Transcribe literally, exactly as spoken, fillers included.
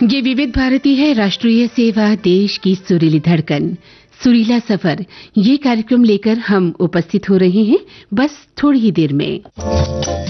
ये विविध भारती है, राष्ट्रीय सेवा, देश की सुरीली धड़कन, सुरीला सफर। ये कार्यक्रम लेकर हम उपस्थित हो रहे हैं बस थोड़ी ही देर में।